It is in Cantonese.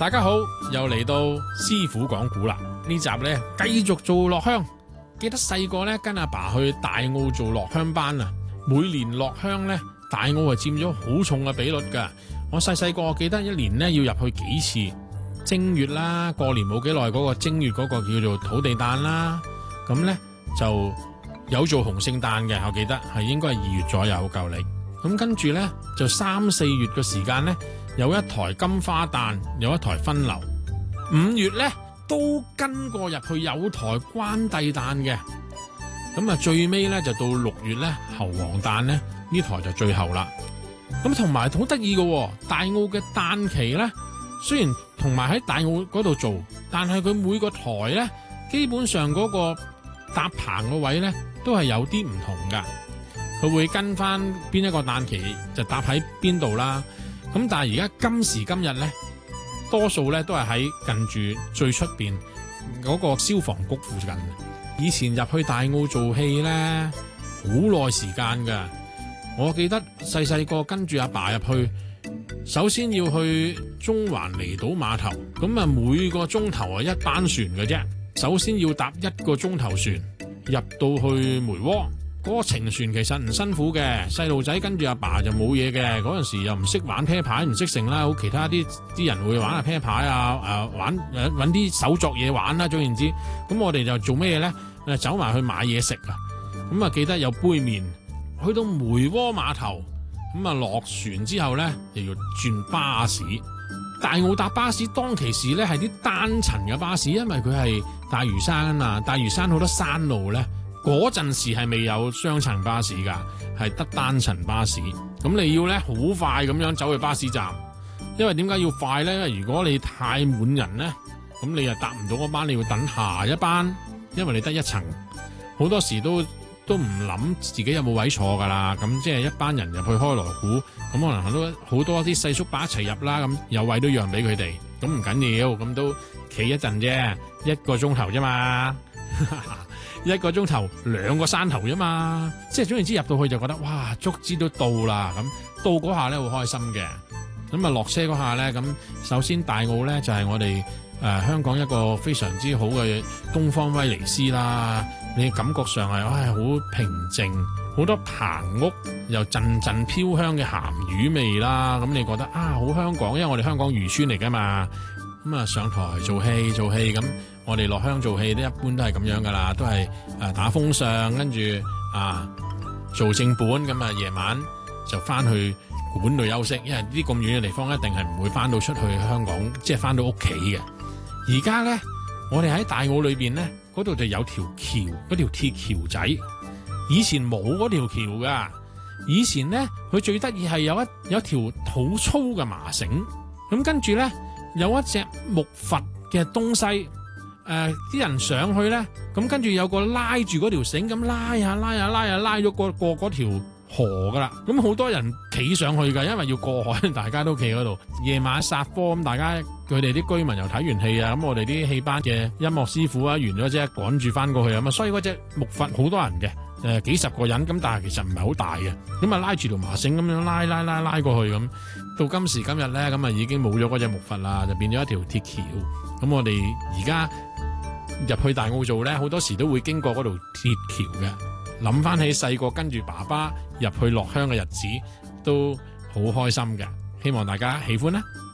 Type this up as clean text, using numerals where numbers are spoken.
大家好，又嚟到師傅講古啦。呢集呢繼續做落鄉。記得細個呢跟阿爸去大澳做落鄉班啊。每年落鄉呢，大澳係佔咗好重嘅比率噶。我細個記得一年呢要入去幾次。正月啦，過年冇幾耐嗰個正月嗰個叫做土地誕啦。咁呢就有做紅聖誕嘅，我記得係應該係2月左右舊曆。咁跟住呢，就3、4月嘅時間呢，有一台金花誕，有一台分流。5月呢，都跟過入去有台關帝誕嘅。咁啊最尾呢，就到6月呢，猴王誕呢，呢台就最後啦。咁同埋好得意嘅，大澳嘅誕期呢，雖然同埋喺大澳嗰度做，但係佢每個台呢，基本上嗰個搭棚個位呢，都係有啲唔同噶。佢會跟翻邊一個誕期就搭喺邊度啦。咁但係而家今時今日呢，多數呢都係喺近住最出邊嗰個消防局附近。以前入去大澳做戲呢，好耐時間㗎。我記得細個跟住阿爸入去，首先要去中環離島碼頭，咁啊每個鐘頭係一班船嘅啫。首先要搭1個鐘頭船入到去梅窩。嗰個程船其實唔辛苦嘅，細路仔跟住阿爸就冇嘢嘅。嗰陣時又唔識玩啤牌，唔識成啦，好其他啲人會玩下啤牌啊，揾啲手作嘢玩啦。總言之，咁我哋就做咩嘢咧？走埋去買嘢食啊！咁啊記得有杯麵。去到梅窩碼頭，咁啊落船之後咧，又要轉巴士。大澳搭巴士當其時咧係啲單層嘅巴士，因為佢係大嶼山啊，大嶼山好多山路咧。嗰陣時係未有雙層巴士㗎，係得單層巴士。咁你要咧好快咁樣走去巴士站，因為點解要快咧？因為如果你太滿人咧，咁你又搭唔到嗰班，你要等下一班，因為你得1層，好多時都唔諗自己有冇位坐㗎啦。咁即係一班人入去開鑼鼓，咁可能好多啲細叔伯一齊入啦，咁有位都讓俾佢哋，咁唔緊要，咁都企一陣啫，1個鐘頭啫嘛。1個鐘頭2個山頭啫嘛，即係總言之入到去就覺得哇，足之都到啦。咁到嗰下咧好開心嘅。咁啊落車嗰下咧，咁首先大澳咧就係我哋香港一個非常之好嘅東方威尼斯啦。你感覺上係好平靜，好多棚屋，又陣陣飄香嘅鹹魚味啦。咁你覺得好香港，因為我哋香港漁村嚟噶嘛。咁啊上台做戲咁，我哋落鄉做戲都一般都係咁樣噶啦，都係打風相，跟住做正本，咁啊夜晚就翻去館度休息，因為啲咁遠嘅地方一定係唔會翻到出去香港，即係翻到屋企嘅。而家咧，我哋喺大澳裏邊咧，嗰度就有條橋，嗰條鐵橋仔，以前冇嗰條橋噶。以前咧，佢最得意係有一條好粗嘅麻繩，咁跟住咧。有一隻木筏嘅東西，啲人上去咧，咁跟住有個拉住嗰條繩，咁拉咗過嗰條河噶啦。咁好多人企上去噶，因為要過海，大家都企嗰度。夜晚殺科，咁大家佢哋啲居民又睇完戲啊，咁我哋啲戲班嘅音樂師傅啊，完咗啫，趕住翻過去啊嘛。所以嗰隻木筏好多人嘅，幾十個人，咁但係其實唔係好大嘅。咁啊拉住條麻繩咁樣拉過去咁。到今時今日咧，咁啊已經冇咗嗰隻木筏啦，就變咗一條鐵橋。咁我哋而家入去大澳做咧，好多時都會經過嗰條鐵橋嘅。諗翻起細個跟住爸爸入去落鄉嘅日子，都好開心嘅。希望大家喜歡啦〜